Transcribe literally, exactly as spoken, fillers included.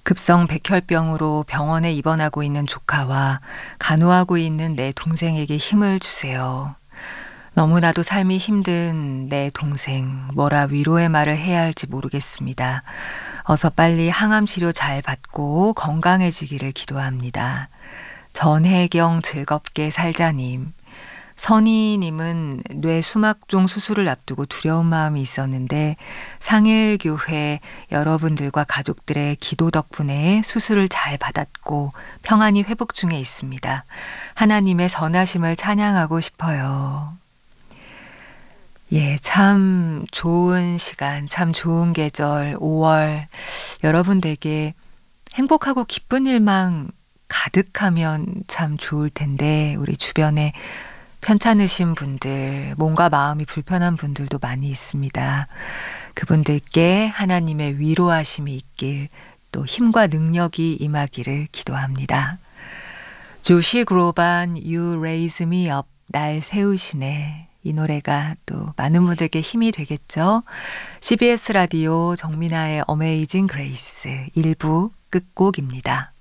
급성 백혈병으로 병원에 입원하고 있는 조카와 간호하고 있는 내 동생에게 힘을 주세요. 너무나도 삶이 힘든 내 동생, 뭐라 위로의 말을 해야 할지 모르겠습니다. 어서 빨리 항암 치료 잘 받고 건강해지기를 기도합니다. 전혜경 즐겁게 살자님. 선희님은 뇌 수막종 수술을 앞두고 두려운 마음이 있었는데 상일교회 여러분들과 가족들의 기도 덕분에 수술을 잘 받았고 평안히 회복 중에 있습니다. 하나님의 선하심을 찬양하고 싶어요. 예, 참 좋은 시간, 참 좋은 계절, 오월. 여러분들에게 행복하고 기쁜 일만 가득하면 참 좋을 텐데 우리 주변에 편찮으신 분들, 몸과 마음이 불편한 분들도 많이 있습니다. 그분들께 하나님의 위로하심이 있길, 또 힘과 능력이 임하기를 기도합니다. 조시 그로반 You Raise Me Up, 날 세우시네. 이 노래가 또 많은 분들께 힘이 되겠죠. 씨비에스 라디오 정민아의 어메이징 그레이스 일 부 끝곡입니다.